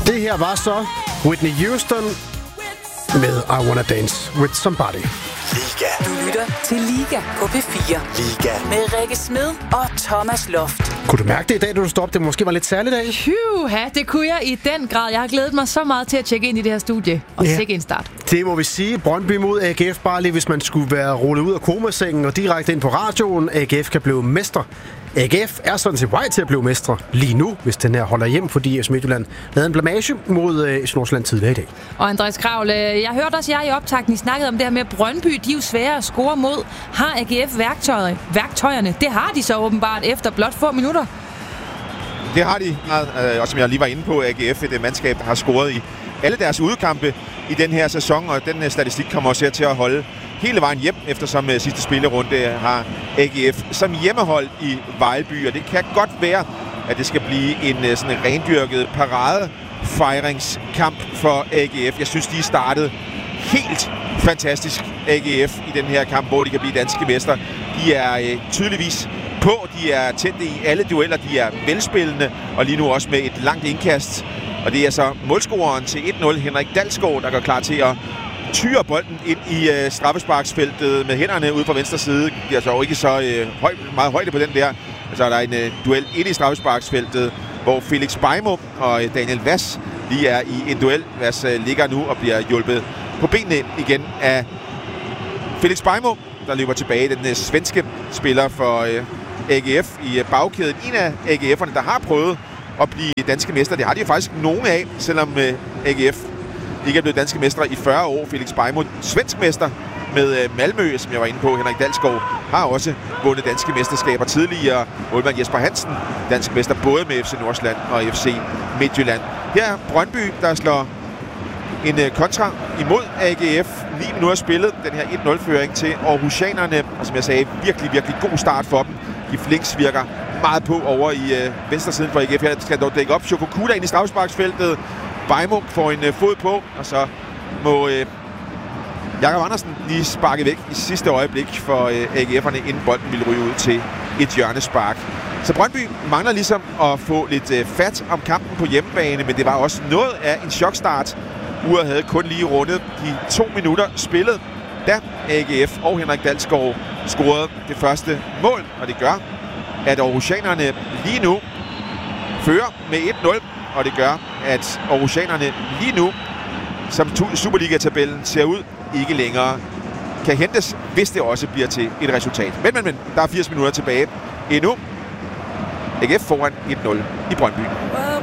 Det her var så Whitney Houston med I Wanna Dance With Somebody. Liga. Du lytter til Liga på P4. Liga. Med Rikke Smed og Thomas Loft. Kunne du mærke det i dag, da du stoppede? Det måske var lidt særligt dag? Det kunne jeg i den grad. Jeg har glædet mig så meget til at tjekke ind i det her studie. Og sikke en start. Det må vi sige. Brøndby mod AGF, bare lige hvis man skulle være rullet ud af komasengen og direkte ind på radioen. AGF kan blive mestre. AGF er sådan set vej til at blive mestre lige nu, hvis den her holder hjem, fordi FC Midtjylland lavede en blamage mod Nordsjælland tidligere i dag. Og Andreas Kravl, jeg hørte også jer i optakten, I snakkede om det her med Brøndby. De er jo svære at score mod. Har AGF værktøjerne? Det har de så åbenbart efter blot få minutter. Det har de, og som jeg lige var inde på, AGF, et mandskab, der har scoret i alle deres udkampe i den her sæson, og den statistik kommer også her til at holde hele vejen hjem, eftersom sidste spillerunde har AGF som hjemmehold i Vejlby, og det kan godt være, at det skal blive en sådan en rendyrket paradefejringskamp for AGF. Jeg synes, de startede helt fantastisk, AGF, i den her kamp, hvor de kan blive danske mester. De er tydeligvis på, de er tændte i alle dueller, de er velspillende, og lige nu også med et langt indkast. Og det er så målscoreren til 1-0, Henrik Dalsgaard, der går klar til at tyre bolden ind i straffesparksfeltet med hænderne ude fra venstre side. Det er så ikke så meget højde på den der. Så er der en duel ind i straffesparksfeltet, hvor Felix Beimo og Daniel Vass lige er i en duel. Vass ligger nu og bliver hjulpet på benene igen af Felix Beimo, der løber tilbage. Den svenske spiller for AGF i bagkæden. En af AGF'erne, der har prøvet at blive danske mester. Det har de jo faktisk nogen af, selvom AGF ikke er blevet danske mestre i 40 år. Felix Beimo, svensk mester med Malmø, som jeg var inde på. Henrik Dalsgaard har også vundet danske mesterskaber tidligere. Målmand Jesper Hansen, dansk mester både med FC Nordsjælland og FC Midtjylland. Her er Brøndby, der slår en kontra imod AGF. 9 minutter spillet, den her 1-0-føring til Aarhusianerne. Og som jeg sagde, virkelig, virkelig god start for dem. De Flinks virker meget på over i venstre siden for AGF. Her skal dog dække op. Shokokuda ind i straffesparksfeltet. Beimo får en fod på, og så må Jakob Andersen lige sparke væk i sidste øjeblik for AGF'erne, inden bolden ville ryge ud til et hjørnespark. Så Brøndby mangler ligesom at få lidt fat om kampen på hjemmebane, men det var også noget af en chokstart. Uret havde kun lige rundet de 2 minutter spillet, da AGF og Henrik Dalsgaard scorede det første mål, og det gør, at Aarhusianerne lige nu fører med 1-0, og det gør, at Aarhusianerne lige nu, som Superliga-tabellen ser ud, ikke længere kan hentes, hvis det også bliver til et resultat. Men, der er 80 minutter tilbage endnu. AGF foran 1-0 i Brøndby.